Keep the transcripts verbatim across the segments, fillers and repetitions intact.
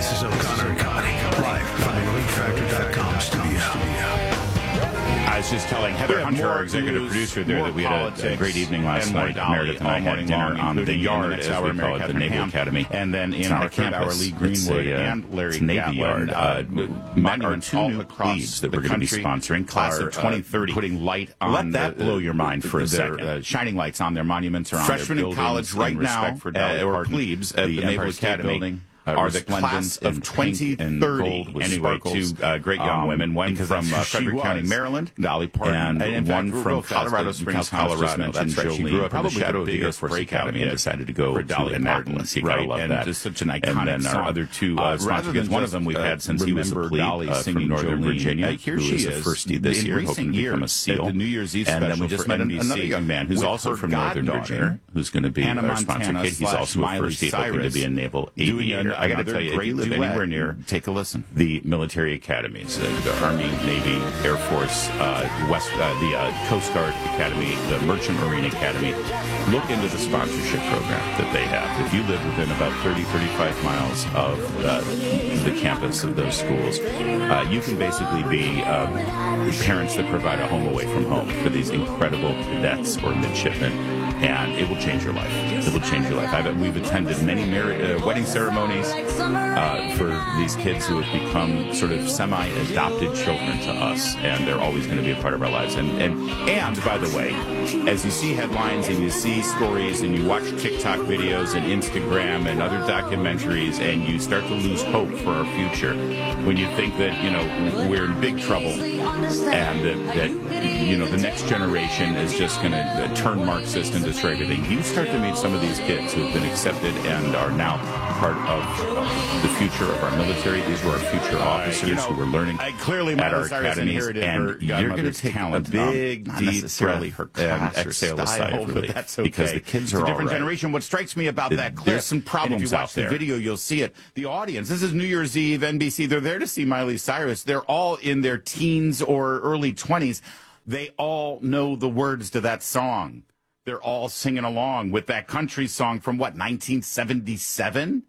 This is O'Connor and Company, live from the Relief Factor dot com studio. I was just telling Heather Hunter, our executive news, producer there, that we had a, a great evening last night. Meredith and I had dinner on the Yard, as we call it, the Naval Academy. And then in our campus, Lee Greenwood a, uh, and Larry Navy Yard. Uh, uh, are two new leads that we're going to be sponsoring. Class of twenty thirty. Uh, putting light on Let that the, blow your mind for a second. Uh, shining lights on their monuments or on Freshmen their in college right now, for uh, or plebes at the, the Naval Academy. Building. Uh, are the class of twenty thirty, anyway, two uh, great young um, women, one from uh, Frederick County, Maryland, Dolly Parton, and, and one from Colorado Springs, Colorado. That's right. She grew up in the Shadow Air Force Academy and decided to go for Dolly Parton. You gotta love that. Just such an iconic And then our other two uh, sponsors, one of them we've had since he was a plebe uh, from Northern Virginia. Here she is, a firstie this year, hoping to become a SEAL. The New Year's Eve special. And then we just met another young man who's also from Northern Virginia, who's going to be our sponsor. He's also a firstie, hoping to be a naval aviator. I got to tell you, live anywhere near, take a listen. The military academies, uh, the Army, Navy, Air Force, uh, West, uh, the uh, Coast Guard Academy, the Merchant Marine Academy. Look into the sponsorship program that they have. If you live within about thirty, thirty-five miles of uh, the campus of those schools, uh, you can basically be um, parents that provide a home away from home for these incredible cadets or midshipmen. And it will change your life. It will change your life. I've, we've attended many marriage, uh, wedding ceremonies uh, for these kids who have become sort of semi-adopted children to us, and they're always going to be a part of our lives. And, and and by the way, as you see headlines and you see stories and you watch TikTok videos and Instagram and other documentaries, and you start to lose hope for our future, when you think that, you know, we're in big trouble and that, that you know, the next generation is just going to uh, turn Marxist and destroy everything. You start to meet some of these kids who have been accepted and are now part of uh, the future of our military. These were our future officers uh, you know, who were learning I clearly at our academies. And you're going to take talent, a big, um, deep breath her and exhale a sigh of relief. That's okay. Because the kids are a different right. generation. What strikes me about that clip, there's some problems if you watch the video, you'll see it. The audience, this is New Year's Eve, N B C. They're there to see Miley Cyrus. They're all in their teens or early twenties. They all know the words to that song. They're all singing along with that country song from, what, nineteen seventy-seven?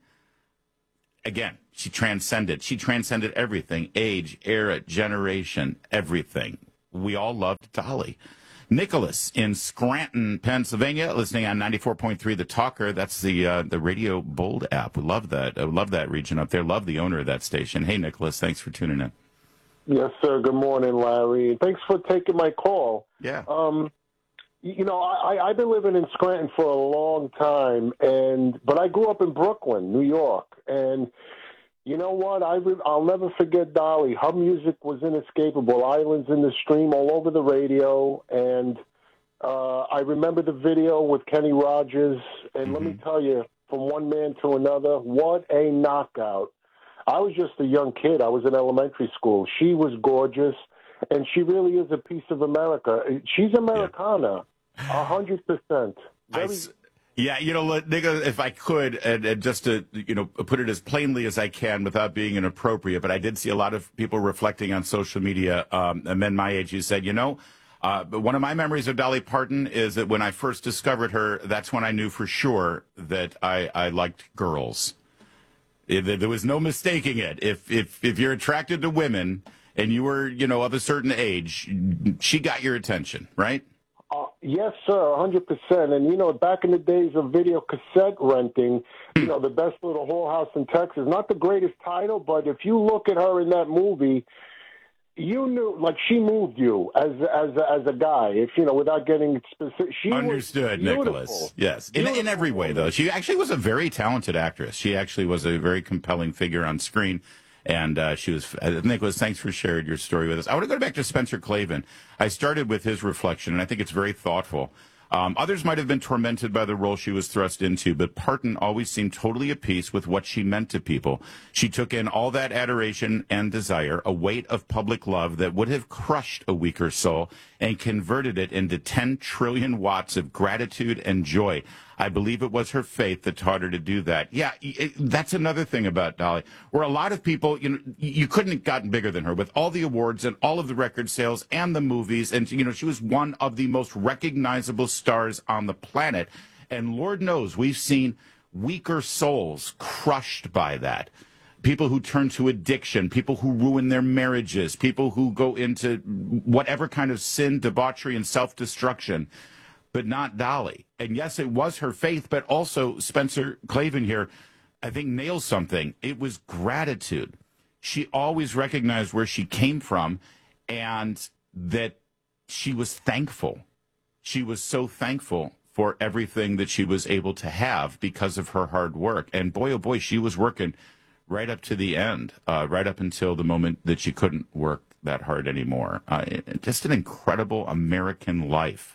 Again, she transcended. She transcended everything. Age, era, generation, everything. We all loved Dolly. Nicholas in Scranton, Pennsylvania, listening on ninety-four point three The Talker. That's the uh, the Radio Bold app. We love that. I love that region up there. Love the owner of that station. Hey, Nicholas, thanks for tuning in. Yes, sir. Good morning, Larry. Thanks for taking my call. Yeah. Um, you know, I, I've been living in Scranton for a long time, and but I grew up in Brooklyn, New York, and you know what? I re- I'll never forget Dolly. Her music was inescapable. Islands in the Stream all over the radio, and uh, I remember the video with Kenny Rogers, and mm-hmm. let me tell you, from one man to another, what a knockout. I was just a young kid. I was in elementary school. She was gorgeous, and she really is a piece of America. She's Americana, a hundred percent. Yeah, you know, nigga, if I could, and, and just to, you know, put it as plainly as I can without being inappropriate, but I did see a lot of people reflecting on social media, um, men my age, who said, you know, uh, but one of my memories of Dolly Parton is that when I first discovered her, that's when I knew for sure that I, I liked girls. There was no mistaking it. If if if you're attracted to women and you were, you know, of a certain age, she got your attention, right? Uh, yes, sir, a hundred percent. And you know, back in the days of video cassette renting, you know, the best little whorehouse in Texas. Not the greatest title, but if you look at her in that movie, you knew, like, she moved you as as as a guy. If you know, without getting specific, she understood, was Nicholas. Yes, in, in every way, though. She actually was a very talented actress. She actually was a very compelling figure on screen, and uh, she was. Uh, Nicholas, thanks for sharing your story with us. I want to go back to Spencer Klavan. I started with his reflection, and I think it's very thoughtful. Um, others might have been tormented by the role she was thrust into, but Parton always seemed totally at peace with what she meant to people. She took in all that adoration and desire, a weight of public love that would have crushed a weaker soul, and converted it into ten trillion watts of gratitude and joy. I believe it was her faith that taught her to do that. Yeah, it, that's another thing about Dolly, where a lot of people, you know, you couldn't have gotten bigger than her with all the awards and all of the record sales and the movies. And, you know, she was one of the most recognizable stars on the planet. And Lord knows we've seen weaker souls crushed by that. people who turn to addiction, people who ruin their marriages, people who go into whatever kind of sin, debauchery, and self-destruction, but not Dolly. And yes, it was her faith, but also Spencer Klavan here, I think, nails something. It was gratitude. She always recognized where she came from and that she was thankful. She was so thankful for everything that she was able to have because of her hard work. And boy, oh boy, she was working right up to the end, uh, right up until the moment that she couldn't work that hard anymore. Uh, just an incredible American life.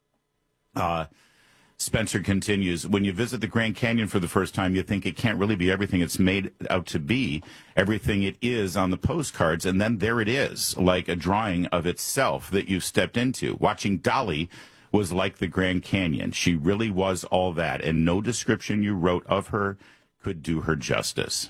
Uh, Spencer continues, when you visit the Grand Canyon for the first time, you think it can't really be everything it's made out to be, everything it is on the postcards, and then there it is, like a drawing of itself that you've stepped into. Watching Dolly was like the Grand Canyon. She really was all that, and no description you wrote of her could do her justice.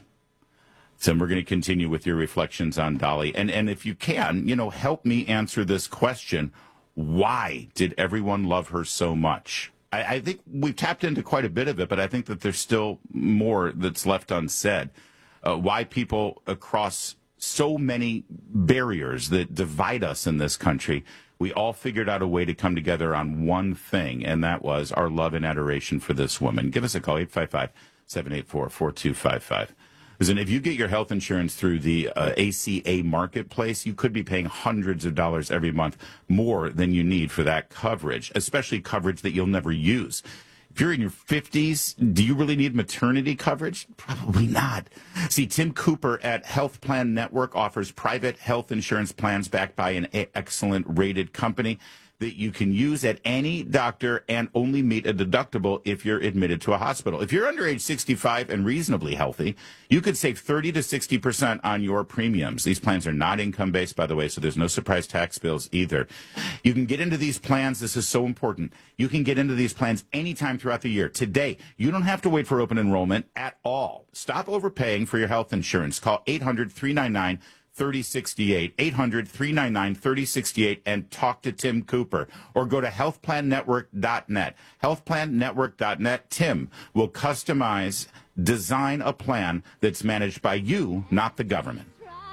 So we're going to continue with your reflections on Dolly. And, and if you can, you know, help me answer this question. Why did everyone love her so much? I, I think we've tapped into quite a bit of it, but I think that there's still more that's left unsaid. Uh, why people across so many barriers that divide us in this country, we all figured out a way to come together on one thing, and that was our love and adoration for this woman. Give us a call, eight five five, seven eight four, four two five five. Listen, if you get your health insurance through the uh, A C A marketplace, you could be paying hundreds of dollars every month more than you need for that coverage, especially coverage that you'll never use. If you're in your fifties, do you really need maternity coverage? Probably not. See, Tim Cooper at Health Plan Network offers private health insurance plans backed by an excellent rated company that you can use at any doctor and only meet a deductible if you're admitted to a hospital. If you're under age sixty-five and reasonably healthy, you could save thirty to sixty percent on your premiums. These plans are not income-based, by the way, so there's no surprise tax bills either. You can get into these plans. This is so important. You can get into these plans anytime throughout the year. Today, you don't have to wait for open enrollment at all. Stop overpaying for your health insurance. Call eight hundred, three nine nine, thirty sixty-eight, eight hundred, three nine nine, thirty sixty-eight, and talk to Tim Cooper. Or go to health plan network dot net. health plan network dot net. Tim will customize, design a plan that's managed by you, not the government.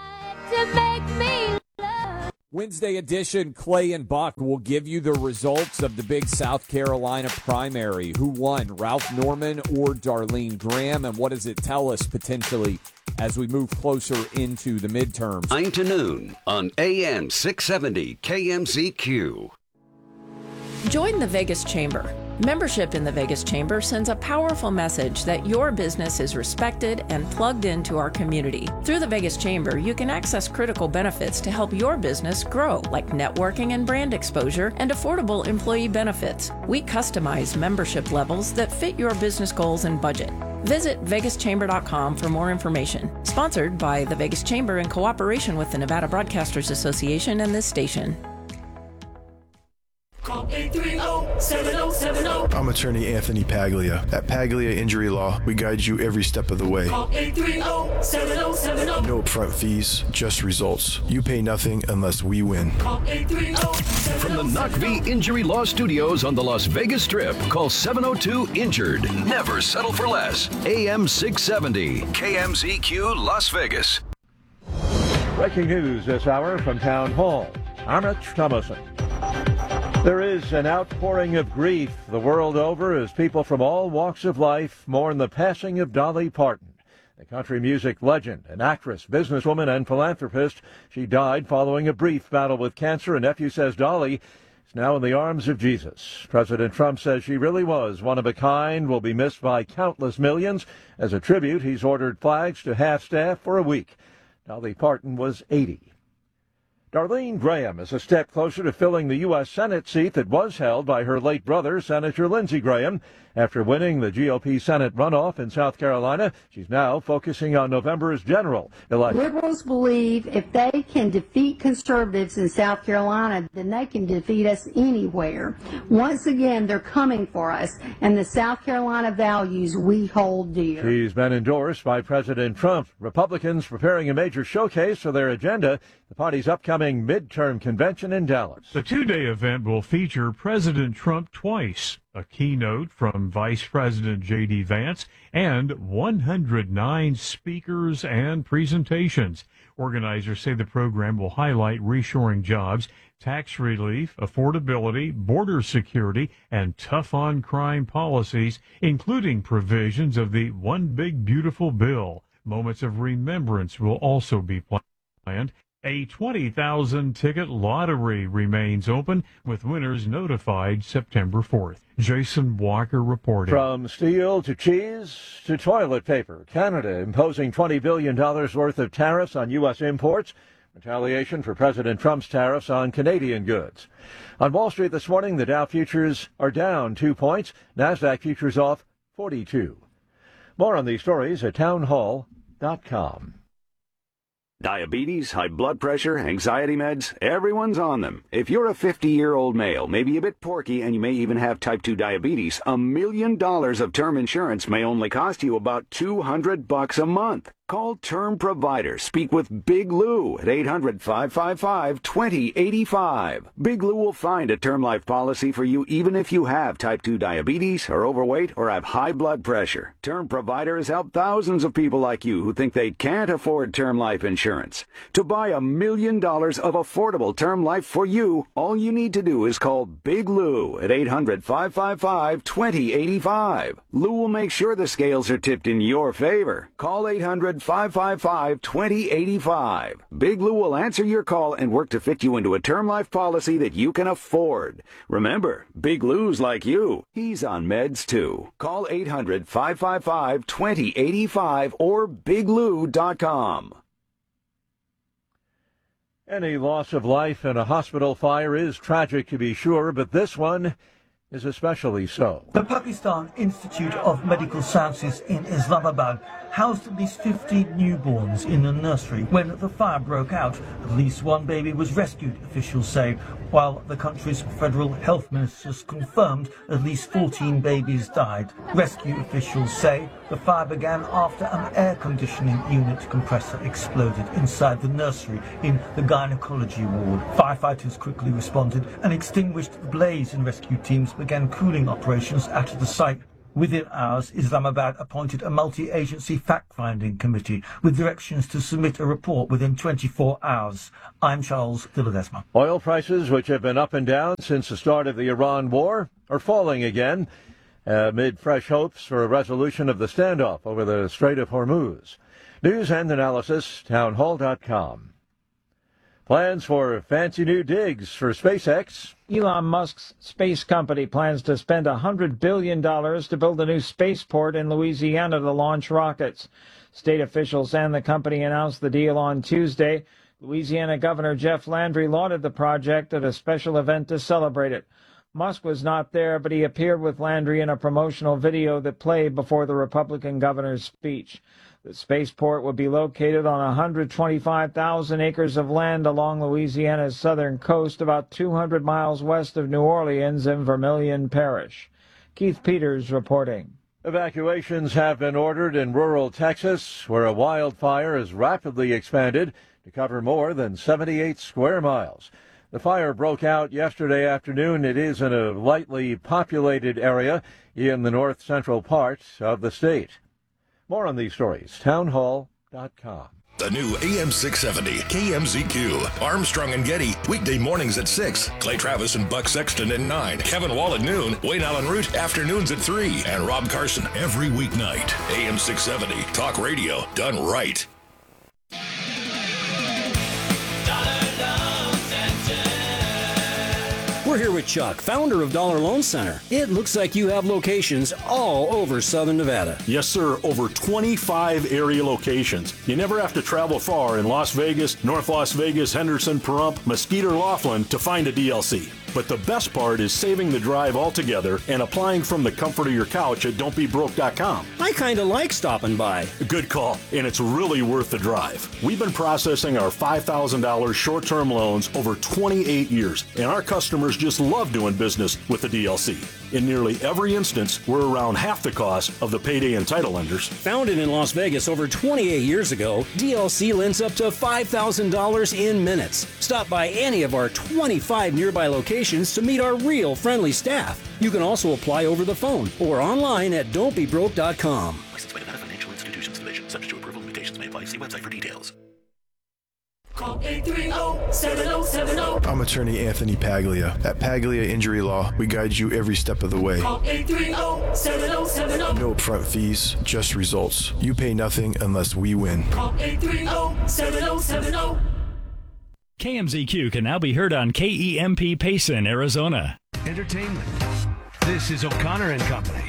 Wednesday edition, Clay and Buck will give you the results of the big South Carolina primary. Who won, Ralph Norman or Darlene Graham? And what does it tell us potentially as we move closer into the midterms? nine to noon on A M six seventy K M Z Q. Join the Vegas Chamber. Membership in the Vegas Chamber sends a powerful message that your business is respected and plugged into our community. Through the Vegas Chamber, you can access critical benefits to help your business grow, like networking and brand exposure and affordable employee benefits. We customize membership levels that fit your business goals and budget. Visit vegas chamber dot com for more information. Sponsored by the Vegas Chamber in cooperation with the Nevada Broadcasters Association and this station. Call eight three zero, seven zero seven zero. I'm attorney Anthony Paglia. At Paglia Injury Law, we guide you every step of the way. Call eight three zero, seven zero seven zero. No upfront fees, just results. You pay nothing unless we win. Call eight three zero, seven zero seven zero. From the Knock V Injury Law Studios on the Las Vegas Strip, call seven oh two injured. Never settle for less. A M six seventy, K M Z Q, Las Vegas. Breaking news this hour from Town Hall. I'm Rich Thomason. There is an outpouring of grief the world over as people from all walks of life mourn the passing of Dolly Parton, the country music legend, an actress, businesswoman, and philanthropist. She died following a brief battle with cancer. A nephew says Dolly is now in the arms of Jesus. President Trump says she really was one of a kind, will be missed by countless millions. As a tribute, he's ordered flags to half-staff for a week. Dolly Parton was eighty. Darlene Graham is a step closer to filling the U S Senate seat that was held by her late brother, Senator Lindsey Graham. After winning the G O P Senate runoff in South Carolina, she's now focusing on November's general election. Liberals believe if they can defeat conservatives in South Carolina, then they can defeat us anywhere. Once again, they're coming for us, and the South Carolina values we hold dear. She's been endorsed by President Trump. Republicans preparing a major showcase for their agenda, the party's upcoming midterm convention in Dallas. The two-day event will feature President Trump twice. a keynote from Vice President J D. Vance, and one hundred nine speakers and presentations. Organizers say the program will highlight reshoring jobs, tax relief, affordability, border security, and tough-on-crime policies, including provisions of the One Big Beautiful Bill. Moments of remembrance will also be planned. A twenty thousand ticket lottery remains open, with winners notified September fourth. Jason Walker reporting. From steel to cheese to toilet paper, Canada imposing twenty billion dollars worth of tariffs on U S imports. Retaliation for President Trump's tariffs on Canadian goods. On Wall Street this morning, the Dow futures are down two points. NASDAQ futures off forty-two. More on these stories at townhall dot com. Diabetes, high blood pressure, anxiety meds, everyone's on them. If you're a fifty-year-old male, maybe a bit porky, and you may even have type two diabetes, a million dollars of term insurance may only cost you about two hundred bucks a month. Call Term Provider. Speak with Big Lou at eight hundred, five five five, two zero eight five. Big Lou will find a term life policy for you even if you have type two diabetes, are overweight, or have high blood pressure. Term Provider has helped thousands of people like you who think they can't afford term life insurance. To buy a million dollars of affordable term life for you, all you need to do is call Big Lou at eight hundred, five five five, two zero eight five. Lou will make sure the scales are tipped in your favor. Call eight hundred, five five five, two zero eight five. Big Lou will answer your call and work to fit you into a term life policy that you can afford. Remember, Big Lou's like you. He's on meds too. Call eight hundred, five five five, two zero eight five or big lou dot com. Any loss of life in a hospital fire is tragic, to be sure, but this one is especially so. The Pakistan Institute of Medical Sciences in Islamabad housed at least fifty newborns in a nursery when the fire broke out. At least one baby was rescued, officials say, while the country's federal health ministers confirmed at least fourteen babies died. Rescue officials say the fire began after an air conditioning unit compressor exploded inside the nursery in the gynecology ward. Firefighters quickly responded and extinguished the blaze, and rescue teams began cooling operations at the site. Within hours, Islamabad appointed a multi-agency fact-finding committee with directions to submit a report within twenty-four hours. I'm Charles de Ledesma. Oil prices, which have been up and down since the start of the Iran war, are falling again amid fresh hopes for a resolution of the standoff over the Strait of Hormuz. News and analysis, townhall dot com. Plans for fancy new digs for SpaceX. Elon Musk's space company plans to spend one hundred billion dollars to build a new spaceport in Louisiana to launch rockets. State officials and the company announced the deal on Tuesday. Louisiana Governor Jeff Landry lauded the project at a special event to celebrate it. Musk was not there, but he appeared with Landry in a promotional video that played before the Republican governor's speech. The spaceport would be located on one hundred twenty-five thousand acres of land along Louisiana's southern coast, about two hundred miles west of New Orleans in Vermilion Parish. Keith Peters reporting. Evacuations have been ordered in rural Texas, where a wildfire has rapidly expanded to cover more than seventy-eight square miles. The fire broke out yesterday afternoon. It is in a lightly populated area in the north-central part of the state. More on these stories, townhall dot com. The new A M six seventy K M Z Q. Armstrong and Getty, weekday mornings at six. Clay Travis and Buck Sexton at nine. Kevin Wall at noon. Wayne Allen Root, afternoons at three. And Rob Carson every weeknight. A M six seventy, talk radio done right. We're here with Chuck, founder of Dollar Loan Center. It looks like you have locations all over Southern Nevada. Yes, sir. Over twenty-five area locations. You never have to travel far in Las Vegas, North Las Vegas, Henderson, Pahrump, Mesquite, or Laughlin to find a D L C. But the best part is saving the drive altogether and applying from the comfort of your couch at don't be broke dot com. I kind of like stopping by. Good call, and it's really worth the drive. We've been processing our five thousand dollars short-term loans over twenty-eight years, and our customers just love doing business with the D L C. In nearly every instance, we're around half the cost of the payday and title lenders. Founded in Las Vegas over twenty-eight years ago, D L C lends up to five thousand dollars in minutes. Stop by any of our twenty-five nearby locations to meet our real friendly staff. You can also apply over the phone or online at don't be broke dot com. Licensed by Nevada Financial Institutions Division. Subject to approval, limitations may apply. See website for details. Call eight three zero, seven zero seven zero. I'm attorney Anthony Paglia. At Paglia Injury Law, we guide you every step of the way. Call eight three zero, seven zero seven zero. No upfront fees, just results. You pay nothing unless we win. Call eight three zero, seven zero seven zero. K M Z Q can now be heard on K E M P Payson, Arizona. Entertainment. This is O'Connor and Company.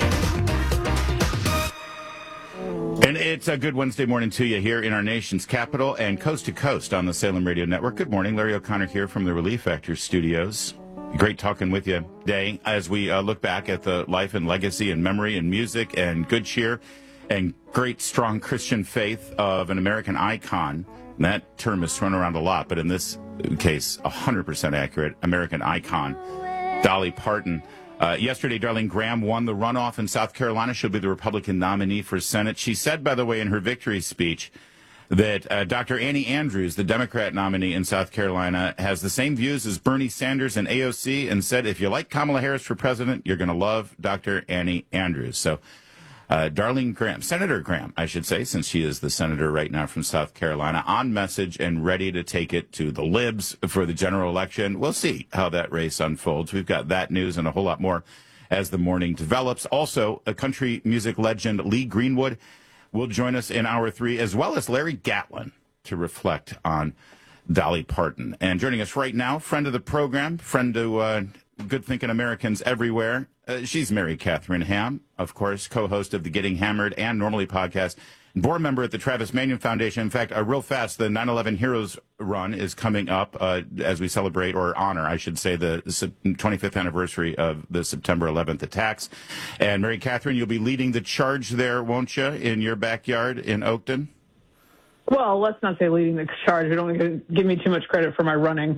And it's a good Wednesday morning to you here in our nation's capital and coast to coast on the Salem Radio Network. Good morning. Larry O'Connor here from the Relief Factor Studios. Great talking with you today as we uh, look back at the life and legacy and memory and music and good cheer and great, strong Christian faith of an American icon. And that term is thrown around a lot, but in this case, one hundred percent accurate, American icon, Dolly Parton. Uh, yesterday, Darlene Graham won the runoff in South Carolina. She'll be the Republican nominee for Senate. She said, by the way, in her victory speech, that uh, Doctor Annie Andrews, the Democrat nominee in South Carolina, has the same views as Bernie Sanders and A O C, and said, if you like Kamala Harris for president, you're going to love Doctor Annie Andrews. So uh, Darlene Graham, Senator Graham, I should say, since she is the senator right now from South Carolina, on message and ready to take it to the libs for the general election. We'll see how that race unfolds. We've got that news and a whole lot more as the morning develops. Also, a country music legend, Lee Greenwood, will join us in hour three, as well as Larry Gatlin, to reflect on Dolly Parton. And joining us right now, friend of the program, friend to uh, Good Thinking Americans everywhere, uh, she's Mary Catherine Ham, of course, co-host of the Getting Hammered and Normally podcast, board member at the Travis Manion Foundation. In fact, uh, real fast, the nine eleven Heroes Run is coming up uh, as we celebrate, or honor, I should say, the twenty-fifth anniversary of the September eleventh attacks. And Mary Catherine, you'll be leading the charge there, won't you, in your backyard in Oakton? Well, let's not say leading the charge. You don't want to give me too much credit for my running.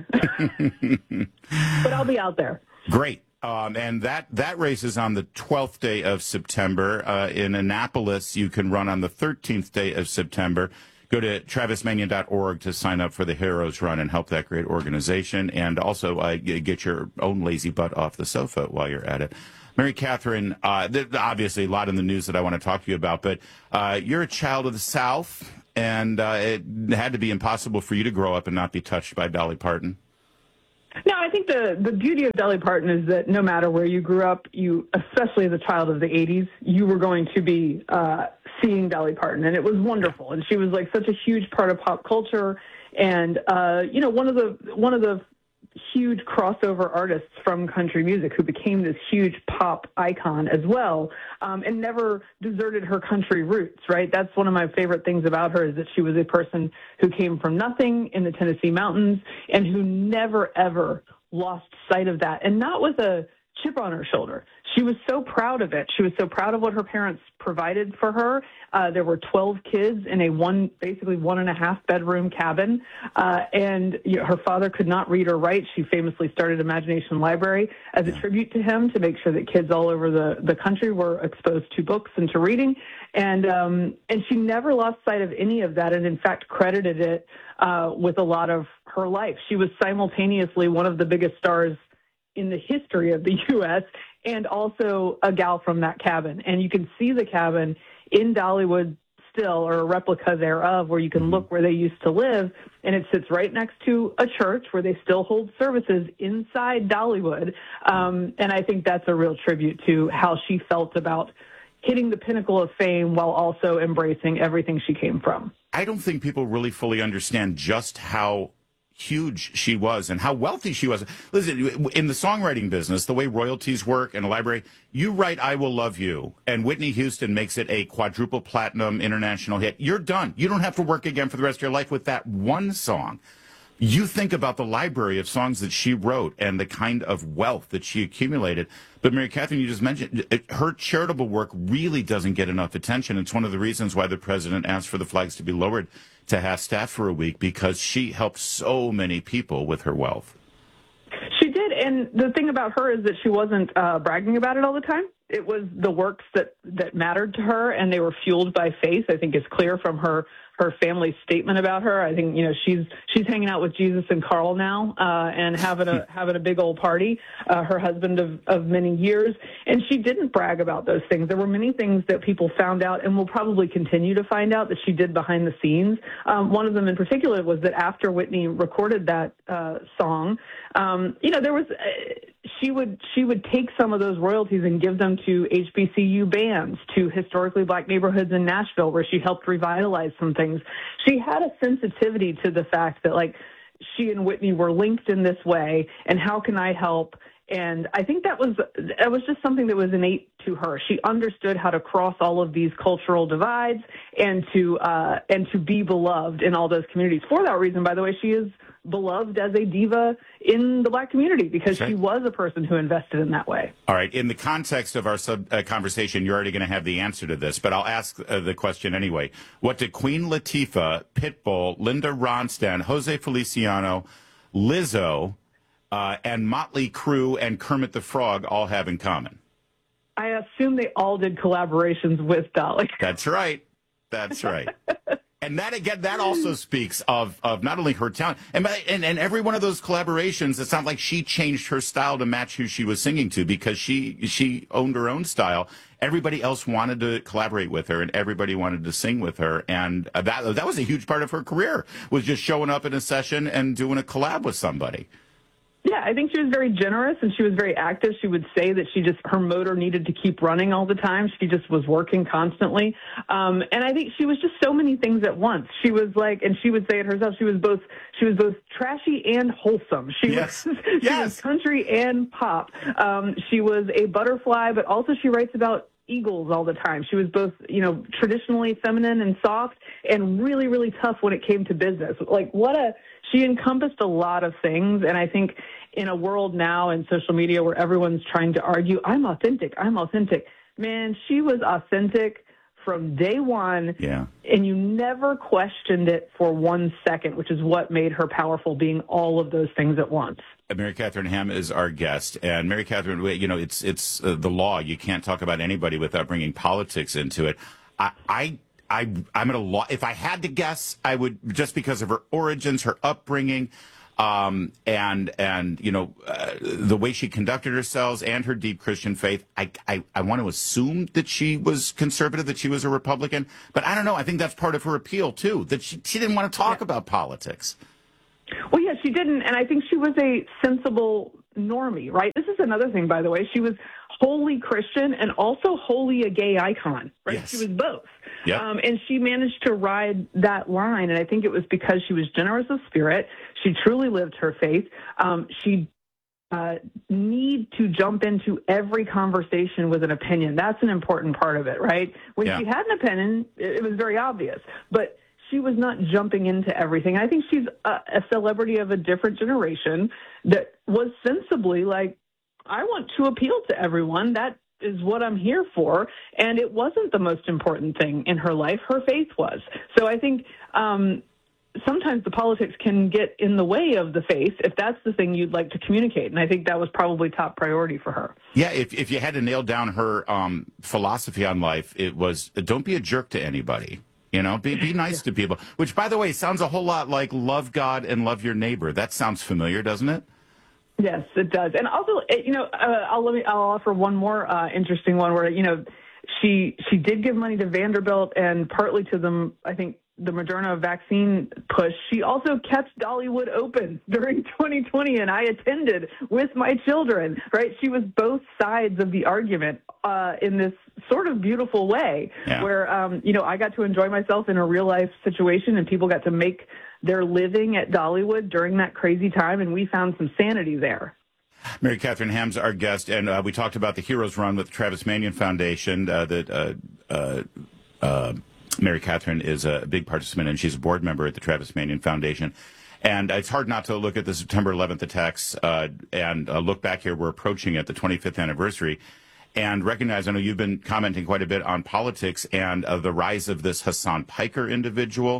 But I'll be out there. Great. Um, and that, that race is on the twelfth day of September. Uh, in Annapolis, you can run on the thirteenth day of September. Go to travis manion dot org to sign up for the Heroes Run and help that great organization. And also uh, get your own lazy butt off the sofa while you're at it. Mary Catherine, uh, th- obviously a lot in the news that I want to talk to you about, but uh, you're a child of the South, and uh, it had to be impossible for you to grow up and not be touched by Dolly Parton. No, I think the, the beauty of Dolly Parton is that no matter where you grew up, you, especially as a child of the eighties, you were going to be uh, seeing Dolly Parton, and it was wonderful. And she was like such a huge part of pop culture, and uh, you know, one of the one of the huge crossover artists from country music who became this huge pop icon as well, um, and never deserted her country roots, right? That's one of my favorite things about her, is that she was a person who came from nothing in the Tennessee mountains and who never, ever lost sight of that, and not with a chip on her shoulder. She was so proud of it. She was so proud of what her parents provided for her. Uh, there were twelve kids in a one, basically one and a half bedroom cabin. Uh, and you know, her father could not read or write. She famously started Imagination Library as a tribute to him, to make sure that kids all over the, the country were exposed to books and to reading. And, um, and she never lost sight of any of that, and in fact credited it uh, with a lot of her life. She was simultaneously one of the biggest stars in the history of the U S and also a gal from that cabin. And you can see the cabin in Dollywood still, or a replica thereof, where you can look where they used to live, and it sits right next to a church where they still hold services inside Dollywood. Um, and I think that's a real tribute to how she felt about hitting the pinnacle of fame while also embracing everything she came from. I don't think people really fully understand just how huge she was and how wealthy she was. Listen, in the songwriting business, the way royalties work in a library, you write I Will Love You, and Whitney Houston makes it a quadruple platinum international hit. You're done. You don't have to work again for the rest of your life with that one song. You think about the library of songs that she wrote and the kind of wealth that she accumulated. But Mary Catherine, you just mentioned, it, her charitable work really doesn't get enough attention. It's one of the reasons why the president asked for the flags to be lowered to half-staff for a week, because she helped so many people with her wealth. She did, and the thing about her is that she wasn't uh, bragging about it all the time. It was the works that, that mattered to her, and they were fueled by faith. I think it's clear from her her family's statement about her. I think, you know, she's she's hanging out with Jesus and Carl now, uh, and having a having a big old party. Uh, her husband of, of many years, and she didn't brag about those things. There were many things that people found out, and will probably continue to find out, that she did behind the scenes. Um, one of them in particular was that after Whitney recorded that uh, song, um, you know, there was. Uh, She would she would take some of those royalties and give them to H B C U bands, to historically black neighborhoods in Nashville, where she helped revitalize some things. She had a sensitivity to the fact that, like, she and Whitney were linked in this way, and how can I help? And I think that was that was just something that was innate to her. She understood how to cross all of these cultural divides and to uh, and to be beloved in all those communities. For that reason, by the way, she is beloved as a diva in the black community, because Okay. she was a person who invested in that way. All right. In the context of our sub uh, conversation, you're already going to have the answer to this, but I'll ask uh, the question anyway. What did Queen Latifah, Pitbull, Linda Ronstadt, Jose Feliciano, Lizzo, uh, and Motley Crue and Kermit the Frog all have in common? I assume they all did collaborations with Dolly. That's right. That's right. And that, again, that also speaks of, of not only her talent, and, by- and and every one of those collaborations, it's not like she changed her style to match who she was singing to, because she she owned her own style. Everybody else wanted to collaborate with her, and everybody wanted to sing with her, and uh, that that was a huge part of her career, was just showing up in a session and doing a collab with somebody. Yeah, I think she was very generous, and she was very active. She would say that she just, her motor needed to keep running all the time. She just was working constantly. Um, and I think she was just so many things at once. She was like, and she would say it herself, she was both, she was both trashy and wholesome. She Yes. was, she Yes. was country and pop. Um, she was a butterfly, but also she writes about eagles all the time. She was both, you know, traditionally feminine and soft, and really, really tough when it came to business. Like, what a, she encompassed a lot of things. And I think in a world now in social media where everyone's trying to argue, I'm authentic, I'm authentic. Man, she was authentic from day one. Yeah. And you never questioned it for one second, which is what made her powerful, being all of those things at once. Mary Catherine Ham is our guest, and Mary Catherine, you know, it's it's uh, the law. You can't talk about anybody without bringing politics into it. I, I, I I'm at a law. If I had to guess, I would, just because of her origins, her upbringing, um, and and you know uh, the way she conducted herself and her deep Christian faith. I, I I want to assume that she was conservative, that she was a Republican, but I don't know. I think that's part of her appeal too, that she she didn't want to talk about politics. Well, yeah, she didn't, and I think she was a sensible normie, right? This is another thing, by the way. She was wholly Christian and also wholly a gay icon, right? Yes. She was both. Yep. Um, and she managed to ride that line, and I think it was because she was generous of spirit. She truly lived her faith. Um, she uh, need to jump into every conversation with an opinion. That's an important part of it, right? When Yeah. she had an opinion, it, it was very obvious. But she was not jumping into everything. I think she's a, a celebrity of a different generation that was sensibly like, I want to appeal to everyone. That is what I'm here for. And it wasn't the most important thing in her life. Her faith was. So I think um, sometimes the politics can get in the way of the faith if that's the thing you'd like to communicate. And I think that was probably top priority for her. Yeah, if if you had to nail down her um, philosophy on life, it was don't be a jerk to anybody. You know, be be nice to people. Which, by the way, sounds a whole lot like love God and love your neighbor. That sounds familiar, doesn't it? Yes, it does. And also, you know, uh, I'll let me I'll offer one more uh, interesting one where, you know, she she did give money to Vanderbilt and partly to the, I think, the Moderna vaccine push. She also kept Dollywood open during twenty twenty, and I attended with my children, right? She was both sides of the argument uh, in this sort of beautiful way Yeah. where, um, you know, I got to enjoy myself in a real life situation, and people got to make their living at Dollywood during that crazy time, and we found some sanity there. Mary Catherine Ham's our guest, and uh, we talked about the Heroes Run with the Travis Manion Foundation uh, that uh, uh, uh, Mary Catherine is a big participant in. She's a board member at the Travis Manion Foundation. And it's hard not to look at the September eleventh attacks uh, and uh, look back here. We're approaching it, the twenty-fifth anniversary, and recognize, I know you've been commenting quite a bit on politics and uh, the rise of this Hassan Piker individual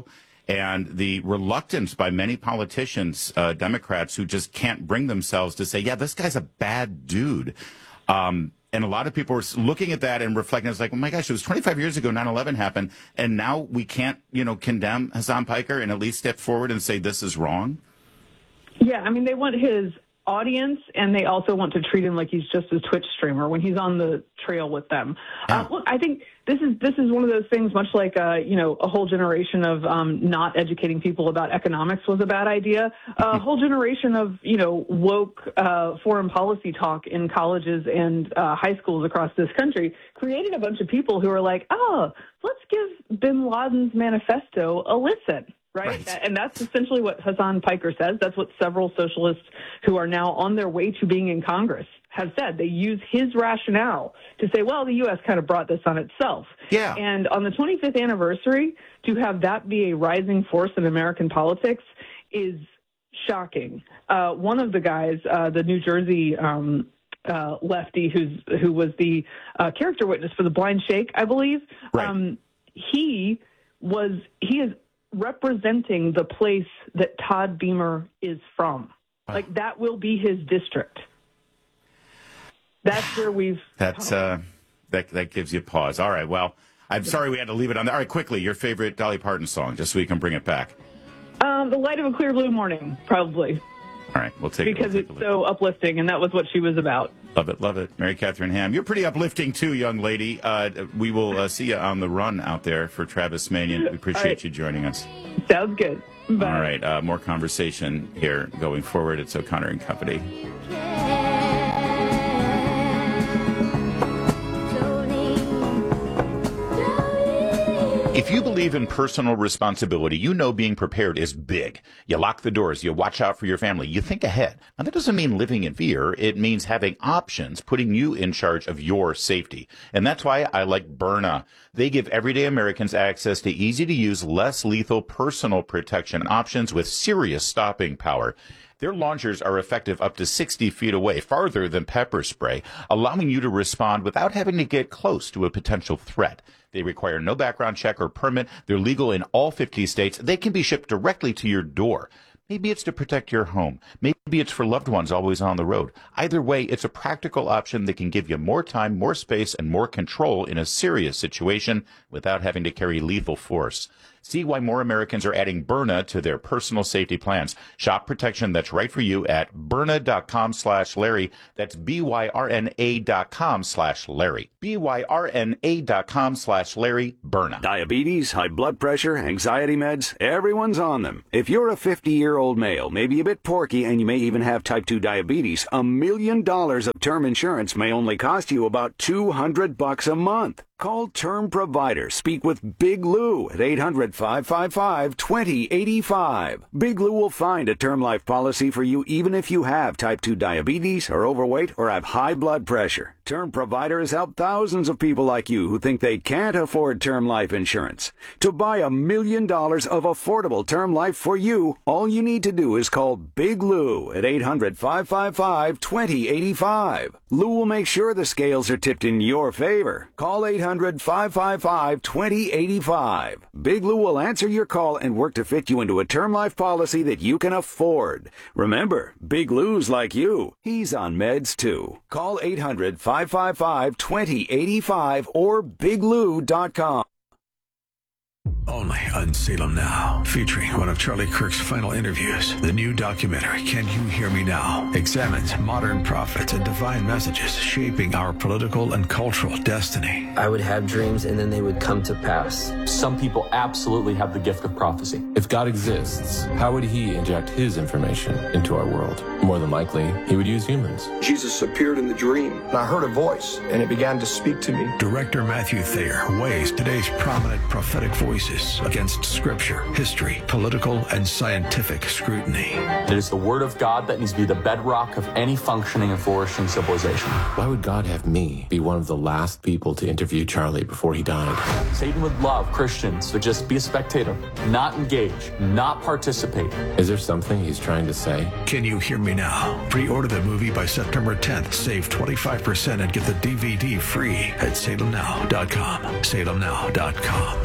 and the reluctance by many politicians, uh, Democrats, who just can't bring themselves to say, yeah, this guy's a bad dude. Um, and a lot of people were looking at that and reflecting. It's like, oh, my gosh, it was twenty-five years ago nine eleven happened, and now we can't, you know, condemn Hasan Piker and at least step forward and say this is wrong? Yeah, I mean, they want his audience, and they also want to treat him like he's just a Twitch streamer when he's on the trail with them. Yeah. Uh, look, I think this is this is one of those things, much like uh, you know, a whole generation of um, not educating people about economics was a bad idea. A whole generation of you know woke uh, foreign policy talk in colleges and uh, high schools across this country created a bunch of people who are like, oh, let's give Bin Laden's manifesto a listen. Right? right. And that's essentially what Hasan Piker says. That's what several socialists who are now on their way to being in Congress have said. They use his rationale to say, well, the U S kind of brought this on itself. Yeah. And on the twenty-fifth anniversary, to have that be a rising force in American politics is shocking. Uh, one of the guys, uh, the New Jersey um, uh, lefty who's who was the uh, character witness for the Blind Sheikh, I believe, right. um, he was, he is representing the place that Todd Beamer is from. Like, that will be his district. That's where we've... That's, uh, that, that gives you pause. All right, well, I'm sorry we had to leave it on there. All right, quickly, your favorite Dolly Parton song, just so we can bring it back. Um, The Light of a Clear Blue Morning, probably. All right, we'll take because it. Because it's so uplifting, and that was what she was about. Love it, love it. Mary Catherine Ham, you're pretty uplifting too, young lady. Uh, we will uh, see you on the run out there for Travis Manion. We appreciate right. you joining us. Sounds good. Bye. All right, uh, more conversation here going forward. It's O'Connor and Company. If you believe in personal responsibility, you know being prepared is big. You lock the doors, you watch out for your family, you think ahead. Now, that doesn't mean living in fear. It means having options, putting you in charge of your safety. And that's why I like Byrna. They give everyday Americans access to easy-to-use, less lethal personal protection options with serious stopping power. Their launchers are effective up to sixty feet away, farther than pepper spray, allowing you to respond without having to get close to a potential threat. They require no background check or permit. They're legal in all fifty states. They can be shipped directly to your door. Maybe it's to protect your home. Maybe it's for loved ones always on the road. Either way, it's a practical option that can give you more time, more space, and more control in a serious situation without having to carry lethal force. See why more Americans are adding Byrna to their personal safety plans. Shop protection that's right for you at Byrna.com slash Larry. That's B-Y-R-N-A dot com slash Larry. B-Y-R-N-A dot com slash Larry. Byrna. Diabetes, high blood pressure, anxiety meds, everyone's on them. If you're a fifty-year-old male, maybe a bit porky, and you may even have type two diabetes, a million dollars of term insurance may only cost you about two hundred bucks a month. Call Term Provider. Speak with Big Lou at eight hundred, five five five, two zero eight five. Big Lou will find a term life policy for you even if you have type two diabetes, are overweight, or have high blood pressure. Term Provider has helped thousands of people like you who think they can't afford term life insurance. To buy a million dollars of affordable term life for you, all you need to do is call Big Lou at eight hundred, five five five, two zero eight five. Lou will make sure the scales are tipped in your favor. Call eight hundred, five five five, two zero eight five. Big Lou will answer your call and work to fit you into a term life policy that you can afford. Remember, Big Lou's like you. He's on meds too. Call eight hundred, five five five, two zero eight five or big lou dot com. Only on Salem Now, featuring one of Charlie Kirk's final interviews. The new documentary, Can You Hear Me Now?, examines modern prophets and divine messages shaping our political and cultural destiny. I would have dreams and then they would come to pass. Some people absolutely have the gift of prophecy. If God exists, how would he inject his information into our world? More than likely, he would use humans. Jesus appeared in the dream, and I heard a voice, and it began to speak to me. Director Matthew Thayer weighs today's prominent prophetic voices against scripture, history, political, and scientific scrutiny. It is the word of God that needs to be the bedrock of any functioning and flourishing civilization. Why would God have me be one of the last people to interview Charlie before he died? Satan would love Christians to just be a spectator, not engage, not participate. Is there something he's trying to say? Can You Hear Me Now? Pre-order the movie by September tenth. Save twenty-five percent and get the D V D free at salem now dot com. salem now dot com.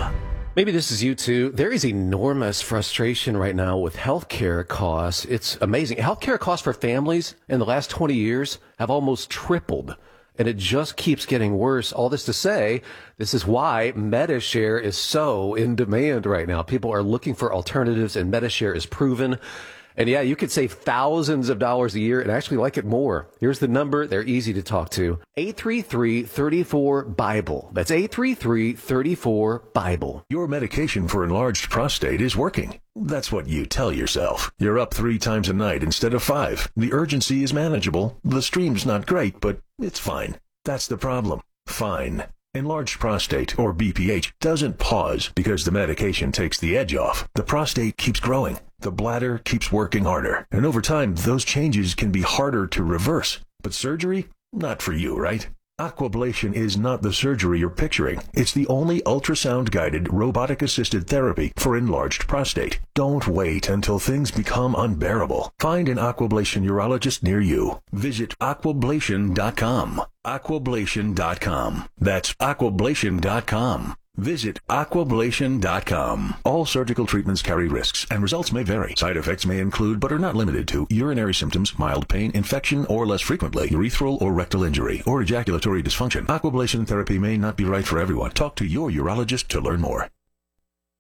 Maybe this is you too. There is enormous frustration right now with healthcare costs. It's amazing. Healthcare costs for families in the last twenty years have almost tripled, and it just keeps getting worse. All this to say, this is why Medi-Share is so in demand right now. People are looking for alternatives, and Medi-Share is proven. And yeah, you could save thousands of dollars a year and actually like it more. Here's the number. They're easy to talk to. eight three three, three four, BIBLE. That's eight three three, three four, BIBLE. Your medication for enlarged prostate is working. That's what you tell yourself. You're up three times a night instead of five. The urgency is manageable. The stream's not great, but it's fine. That's the problem. Fine. Enlarged prostate, or B P H, doesn't pause because the medication takes the edge off. The prostate keeps growing. The bladder keeps working harder. And over time, those changes can be harder to reverse. But surgery? Not for you, right? Aquablation is not the surgery you're picturing. It's the only ultrasound-guided, robotic-assisted therapy for enlarged prostate. Don't wait until things become unbearable. Find an Aquablation urologist near you. Visit aquablation dot com. aquablation dot com. That's aquablation dot com. Visit aquablation dot com. All surgical treatments carry risks, and results may vary. Side effects may include, but are not limited to, urinary symptoms, mild pain, infection, or less frequently, urethral or rectal injury, or ejaculatory dysfunction. Aquablation therapy may not be right for everyone. Talk to your urologist to learn more.